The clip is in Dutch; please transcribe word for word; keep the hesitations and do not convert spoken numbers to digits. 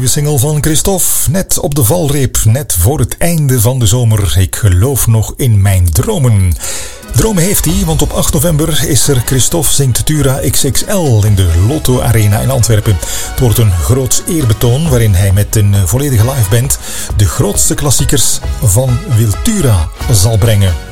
nieuwe single van Christophe. Net op de valreep, net voor het einde van de zomer. Ik geloof nog in mijn dromen. Dromen heeft hij, want op acht november is er Christophe zingt Tura X X L in de Lotto Arena in Antwerpen. Het wordt een groots eerbetoon waarin hij met een volledige liveband de grootste klassiekers van Wiltura zal brengen.